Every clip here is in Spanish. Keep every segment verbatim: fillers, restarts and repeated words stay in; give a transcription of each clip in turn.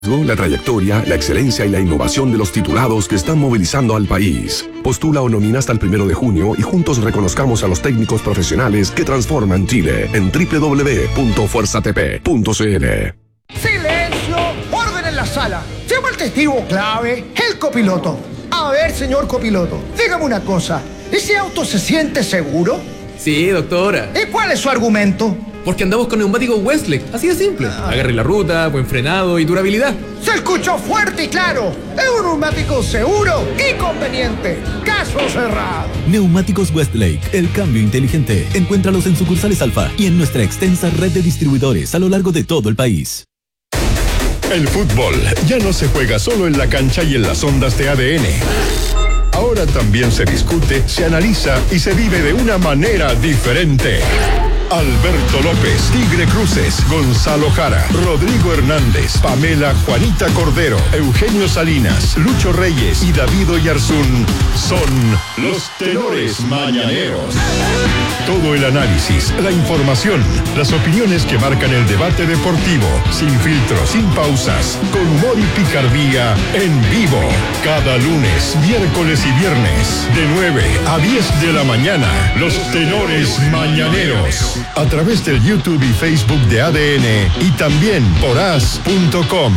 La trayectoria, la excelencia y la innovación de los titulados que están movilizando al país. Postula o nomina hasta el primero de junio y juntos reconozcamos a los técnicos profesionales que transforman Chile en doble u doble u doble u punto fuerza t p punto c l. ¡Silencio! ¡Orden en la sala! Llama al testigo clave, el copiloto. A ver, señor copiloto, dígame una cosa. ¿Ese auto se siente seguro? Sí, doctora. ¿Y cuál es su argumento? Porque andamos con neumáticos Westlake, así de simple. Ah. Agarre la ruta, buen frenado y durabilidad. ¡Se escuchó fuerte y claro! ¡Es un neumático seguro y conveniente! ¡Caso cerrado! Neumáticos Westlake, el cambio inteligente. Encuéntralos en sucursales Alfa y en nuestra extensa red de distribuidores a lo largo de todo el país. El fútbol ya no se juega solo en la cancha y en las ondas de A D N. Ahora también se discute, se analiza y se vive de una manera diferente. Alberto López, Tigre Cruces, Gonzalo Jara, Rodrigo Hernández, Pamela Juanita Cordero, Eugenio Salinas, Lucho Reyes y David Oyarzún son los tenores mañaneros. Todo el análisis, la información, las opiniones que marcan el debate deportivo, sin filtros, sin pausas, con humor y picardía, en vivo. Cada lunes, miércoles y viernes, de nueve a diez de la mañana, los tenores mañaneros. A través del YouTube y Facebook de A D N y también por as punto com.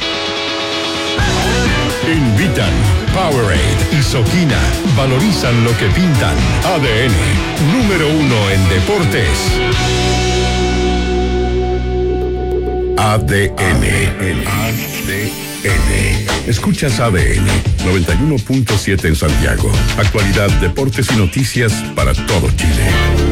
Invitan Powerade y Soquina. Valorizan lo que pintan. A D N, número uno en deportes. A D N. A D N. Escuchas A D N noventa y uno punto siete en Santiago. Actualidad, deportes y noticias para todo Chile.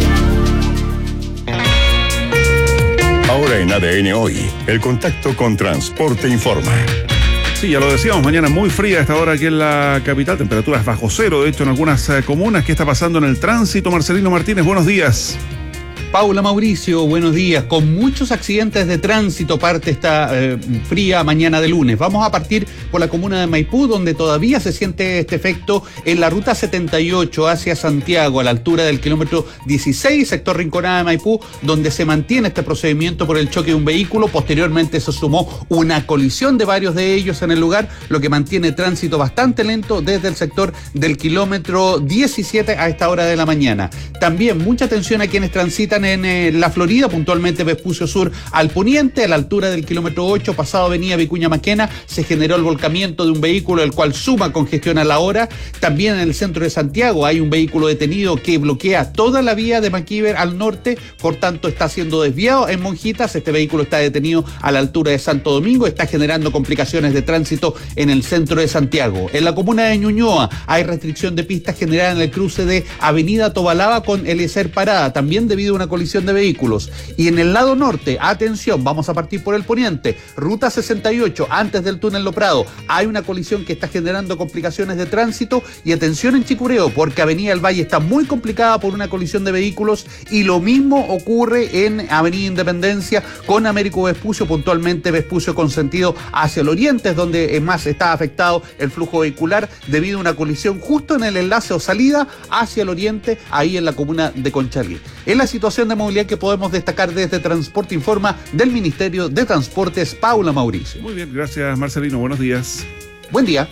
Ahora en A D N Hoy, el contacto con Transporte Informa. Sí, ya lo decíamos, mañana muy fría a esta hora aquí en la capital, temperaturas bajo cero, de hecho en algunas eh, comunas. ¿Qué está pasando en el tránsito? Marcelino Martínez, buenos días. Paula, Mauricio, buenos días. Con muchos accidentes de tránsito parte esta eh, fría mañana de lunes. Vamos a partir por la comuna de Maipú, donde todavía se siente este efecto en la ruta setenta y ocho hacia Santiago, a la altura del kilómetro dieciséis, sector Rinconada de Maipú, donde se mantiene este procedimiento por el choque de un vehículo. Posteriormente se sumó una colisión de varios de ellos en el lugar, lo que mantiene tránsito bastante lento desde el sector del kilómetro diecisiete a esta hora de la mañana. También mucha atención a quienes transitan en eh, la Florida, puntualmente Vespucio Sur al poniente, a la altura del kilómetro ocho, pasado avenida Vicuña Maquena, se generó el volcamiento de un vehículo, el cual suma congestión a la hora. También en el centro de Santiago hay un vehículo detenido que bloquea toda la vía de Maquiver al norte, por tanto está siendo desviado en Monjitas. Este vehículo está detenido a la altura de Santo Domingo, está generando complicaciones de tránsito en el centro de Santiago. En la comuna de Ñuñoa hay restricción de pistas generada en el cruce de avenida Tobalaba con Eliezer Parada, también debido a una colisión de vehículos. Y en el lado norte, atención, vamos a partir por el poniente, ruta sesenta y ocho, antes del túnel Lo Prado, hay una colisión que está generando complicaciones de tránsito. Y atención en Chicureo, porque avenida El Valle está muy complicada por una colisión de vehículos, y lo mismo ocurre en avenida Independencia con Américo Vespucio, puntualmente Vespucio con sentido hacia el oriente, es donde más está afectado el flujo vehicular debido a una colisión justo en el enlace o salida hacia el oriente, ahí en la comuna de Conchalí. Es la situación de movilidad que podemos destacar desde Transporte Informa del Ministerio de Transportes. Paula, Mauricio. Muy bien, gracias Marcelino, buenos días. Buen día.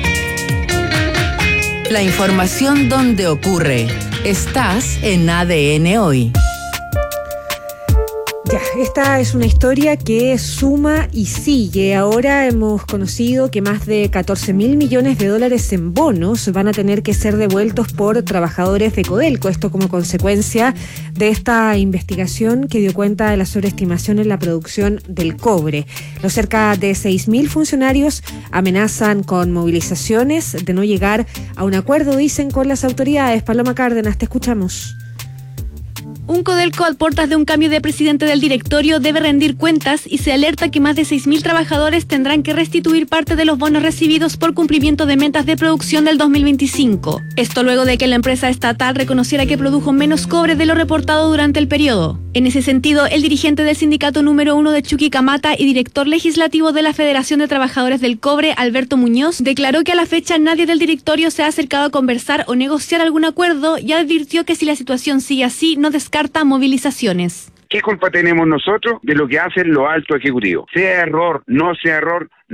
La información donde ocurre. Estás en A D N Hoy. Ya, esta es una historia que suma y sigue. Ahora hemos conocido que más de catorce mil millones de dólares en bonos van a tener que ser devueltos por trabajadores de Codelco. Esto como consecuencia de esta investigación que dio cuenta de la sobreestimación en la producción del cobre. Los cerca de seis mil funcionarios amenazan con movilizaciones de no llegar a un acuerdo, dicen, con las autoridades. Paloma Cárdenas, te escuchamos. Un Codelco a puertas de un cambio de presidente del directorio debe rendir cuentas y se alerta que más de seis mil trabajadores tendrán que restituir parte de los bonos recibidos por cumplimiento de metas de producción del dos mil veinticinco. Esto luego de que la empresa estatal reconociera que produjo menos cobre de lo reportado durante el periodo. En ese sentido, el dirigente del sindicato número uno de Chuquicamata y director legislativo de la Federación de Trabajadores del Cobre, Alberto Muñoz, declaró que a la fecha nadie del directorio se ha acercado a conversar o negociar algún acuerdo y advirtió que si la situación sigue así, no descarta movilizaciones. ¿Qué culpa tenemos nosotros de lo que hacen los altos ejecutivos? Sea error, no sea error,